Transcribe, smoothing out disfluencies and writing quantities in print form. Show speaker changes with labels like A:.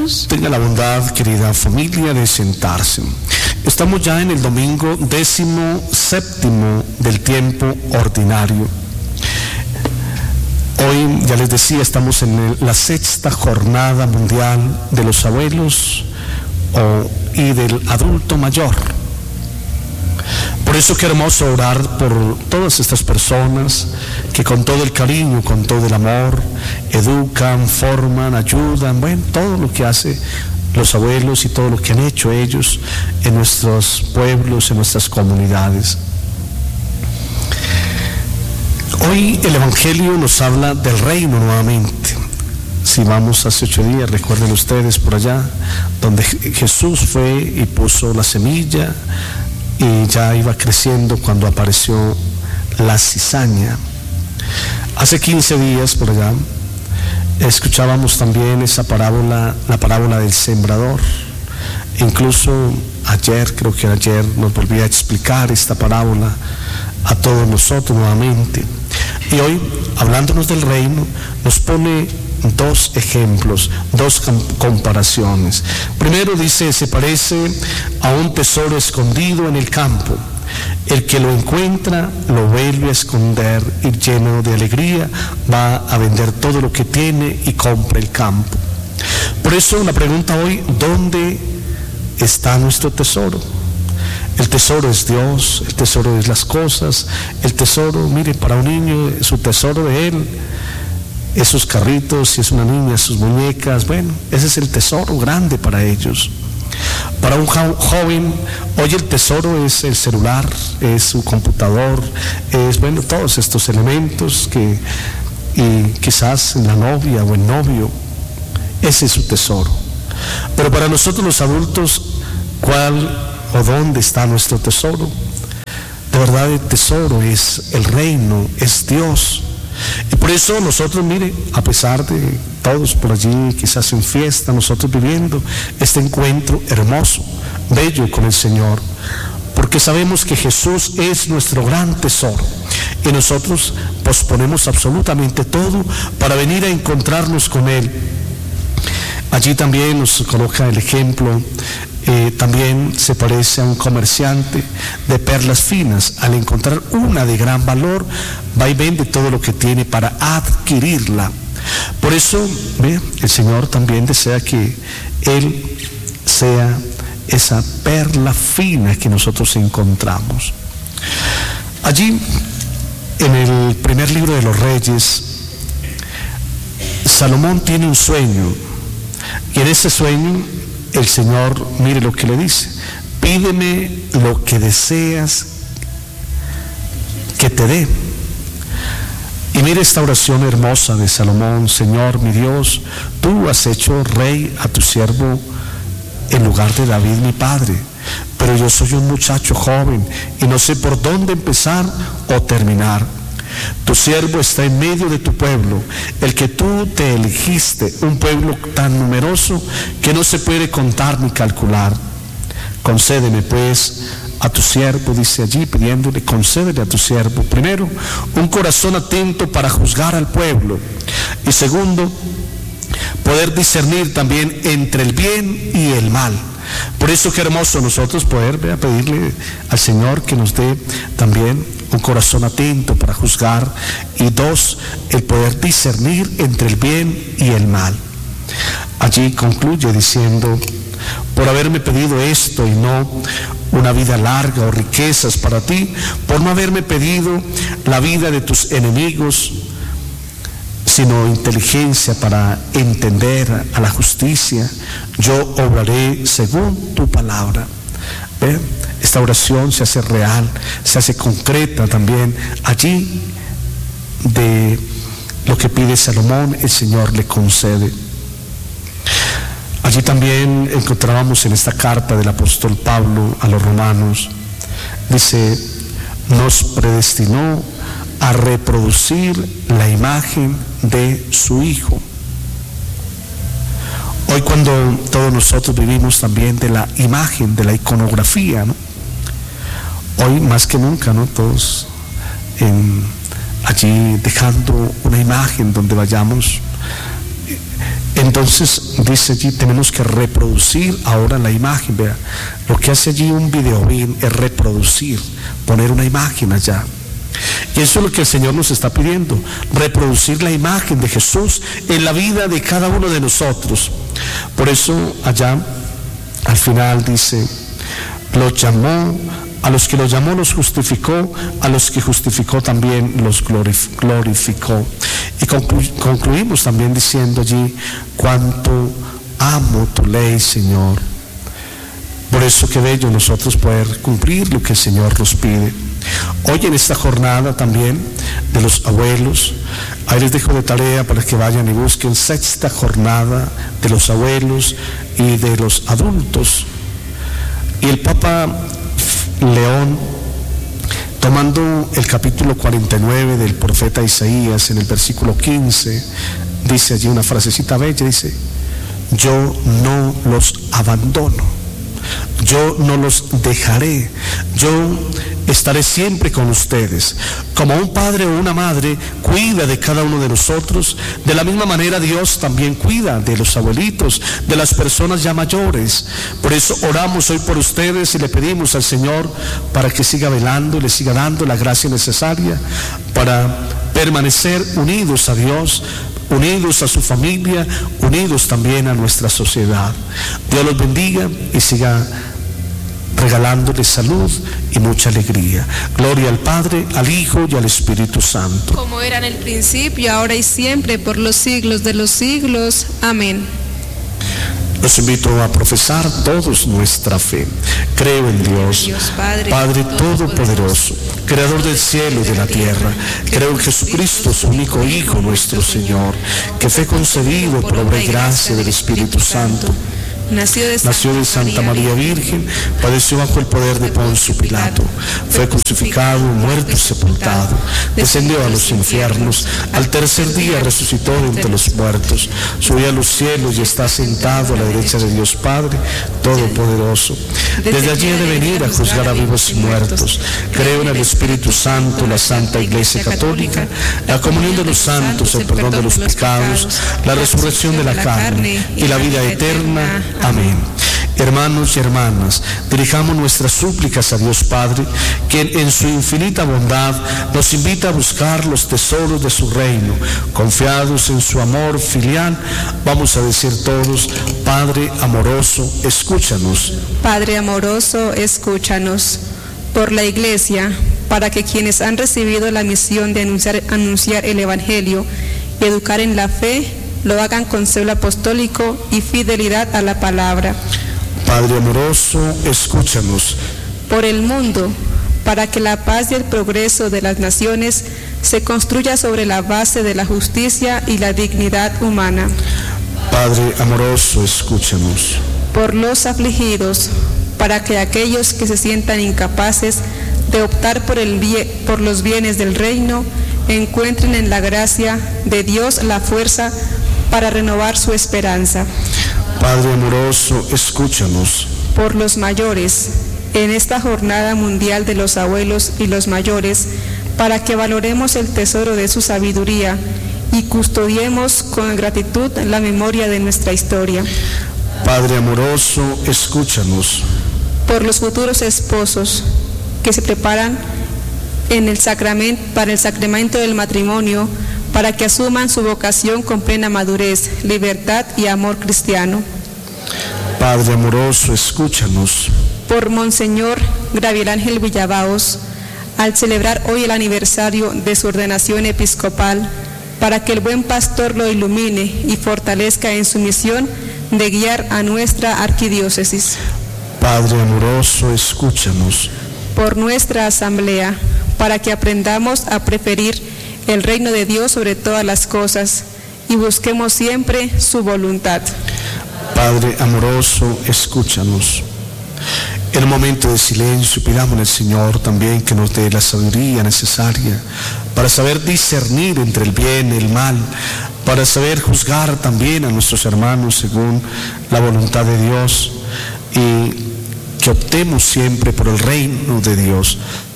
A: hermanos?
B: Tenga la bondad, querida familia, de sentarse. Estamos ya en el domingo 17º del tiempo ordinario. Hoy, ya les decía, estamos en la 6ª jornada mundial de los abuelos y del adulto mayor. Por eso qué hermoso orar por todas estas personas que con todo el cariño, con todo el amor, educan, forman, ayudan, bueno, todo lo que hace los abuelos y todo lo que han hecho ellos en nuestros pueblos, en nuestras comunidades. Hoy el Evangelio nos habla del reino nuevamente. Si vamos hace 8 días, recuerden ustedes por allá, donde Jesús fue y puso la semilla y ya iba creciendo cuando apareció la cizaña. Hace 15 días por allá escuchábamos también esa parábola, la parábola del sembrador. Incluso ayer, creo que ayer, nos volvía a explicar esta parábola a todos nosotros nuevamente. Y hoy, hablándonos del reino, nos pone 2 ejemplos, 2 comparaciones. Primero dice, se parece a un tesoro escondido en el campo. El que lo encuentra lo vuelve a esconder y lleno de alegría va a vender todo lo que tiene y compra el campo. Por eso la pregunta hoy, ¿dónde está nuestro tesoro? El tesoro es Dios, el tesoro es las cosas, el tesoro, mire, para un niño, su tesoro de él, esos carritos, si es una niña, sus muñecas, bueno, ese es el tesoro grande para ellos. Para un joven, hoy el tesoro es el celular, es su computador, es, bueno, todos estos elementos y quizás la novia o el novio, ese es su tesoro. Pero para nosotros los adultos, ¿cuál o dónde está nuestro tesoro? De verdad el tesoro es el reino, es Dios. Y por eso nosotros, mire, a pesar de todos por allí, quizás en fiesta, nosotros viviendo este encuentro hermoso, bello con el Señor, porque sabemos que Jesús es nuestro gran tesoro y nosotros posponemos absolutamente todo para venir a encontrarnos con Él. Allí también nos coloca el ejemplo. También se parece a un comerciante de perlas finas. Al encontrar una de gran valor, va y vende todo lo que tiene para adquirirla. Por eso, ¿ve? El Señor también desea que Él sea esa perla fina que nosotros encontramos. Allí, en el primer libro de los Reyes, Salomón tiene un sueño, y en ese sueño el Señor, mire lo que le dice: pídeme lo que deseas que te dé. Y mire esta oración hermosa de Salomón: Señor mi Dios, tú has hecho rey a tu siervo en lugar de David mi padre, pero yo soy un muchacho joven y no sé por dónde empezar o terminar. Tu siervo está en medio de tu pueblo, el que tú te elegiste, un pueblo tan numeroso que no se puede contar ni calcular. Concédeme pues a tu siervo, dice allí pidiéndole, concédele a tu siervo, primero, un corazón atento para juzgar al pueblo, y segundo, poder discernir también entre el bien y el mal. Por eso qué hermoso nosotros poder pedirle al Señor que nos dé también un corazón atento para juzgar, y 2, el poder discernir entre el bien y el mal. Allí concluye diciendo: por haberme pedido esto y no una vida larga o riquezas para ti, por no haberme pedido la vida de tus enemigos, sino inteligencia para entender a la justicia, yo obraré según tu palabra. ¿Ven? Esta oración se hace real, se hace concreta también. Allí, de lo que pide Salomón, el Señor le concede. Allí también encontrábamos en esta carta del apóstol Pablo a los romanos, dice: nos predestinó a reproducir la imagen de su Hijo. Hoy, cuando todos nosotros vivimos también de la imagen, de la iconografía, ¿no? Hoy más que nunca, ¿no? Todos allí dejando una imagen donde vayamos, Entonces dice allí, tenemos que reproducir ahora la imagen. Vea, lo que hace allí un video es reproducir, poner una imagen allá. Y eso es lo que el Señor nos está pidiendo, reproducir la imagen de Jesús en la vida de cada uno de nosotros. Por eso allá al final dice, los llamó, a los que los llamó los justificó, a los que justificó también los glorificó. Y concluimos también diciendo allí, cuánto amo tu ley, Señor. Por eso qué bello nosotros poder cumplir lo que el Señor nos pide. Hoy en esta jornada también de los abuelos, ahí les dejo de tarea para que vayan y busquen sexta jornada de los abuelos y de los adultos. Y el Papa León, tomando el capítulo 49 del profeta Isaías, en el versículo 15, dice allí una frasecita bella, dice, yo no los abandono, yo no los dejaré, yo estaré siempre con ustedes. Como un padre o una madre cuida de cada uno de nosotros, de la misma manera Dios también cuida de los abuelitos, de las personas ya mayores. Por eso oramos hoy por ustedes y le pedimos al Señor para que siga velando y les siga dando la gracia necesaria para permanecer unidos a Dios, unidos a su familia, unidos también a nuestra sociedad. Dios los bendiga y siga regalándoles salud y mucha alegría. Gloria al Padre, al Hijo y al Espíritu Santo.
A: Como era en el principio, ahora y siempre, por los siglos de los siglos. Amén.
B: Los invito a profesar todos nuestra fe. Creo en Dios, Padre Todopoderoso, Creador del cielo y de la tierra. Creo en Jesucristo, su único Hijo, nuestro Señor, que fue concebido por obra y gracia del Espíritu Santo. Nació de Santa María Virgen, padeció bajo el poder de Poncio Pilato, fue crucificado, muerto y sepultado, descendió a los infiernos, al tercer día resucitó de entre los muertos, subió a los cielos y está sentado a la derecha de Dios Padre Todopoderoso. Desde allí ha de venir a juzgar a vivos y muertos. Creo en el Espíritu Santo, la Santa Iglesia Católica, la comunión de los santos, el perdón de los pecados, la resurrección de la carne y la vida eterna. Amén. Hermanos y hermanas, dirijamos nuestras súplicas a Dios Padre, quien en su infinita bondad nos invita a buscar los tesoros de su reino. Confiados en su amor filial, vamos a decir todos, Padre amoroso, escúchanos.
A: Padre amoroso, escúchanos. Por la Iglesia, para que quienes han recibido la misión de anunciar el Evangelio y educar en la fe, lo hagan con celo apostólico y fidelidad a la palabra.
B: Padre amoroso, escúchanos.
A: Por el mundo, para que la paz y el progreso de las naciones se construya sobre la base de la justicia y la dignidad humana.
B: Padre amoroso, escúchanos.
A: Por los afligidos, para que aquellos que se sientan incapaces de optar por los bienes del reino, encuentren en la gracia de Dios la fuerza para renovar su esperanza.
B: Padre amoroso, escúchanos.
A: Por los mayores, en esta jornada mundial de los abuelos y los mayores, para que valoremos el tesoro de su sabiduría y custodiemos con gratitud la memoria de nuestra historia.
B: Padre amoroso, escúchanos.
A: Por los futuros esposos que se preparan para el sacramento del matrimonio, para que asuman su vocación con plena madurez, libertad y amor cristiano.
B: Padre amoroso, escúchanos.
A: Por Monseñor Gabriel Ángel Villabaos, al celebrar hoy el aniversario de su ordenación episcopal, para que el buen pastor lo ilumine y fortalezca en su misión de guiar a nuestra arquidiócesis.
B: Padre amoroso, escúchanos.
A: Por nuestra asamblea, para que aprendamos a preferir el reino de Dios sobre todas las cosas y busquemos siempre su voluntad.
B: Padre amoroso, escúchanos. En un momento de silencio pidámosle al Señor también que nos dé la sabiduría necesaria para saber discernir entre el bien y el mal, para saber juzgar también a nuestros hermanos según la voluntad de Dios y que optemos siempre por el reino de Dios.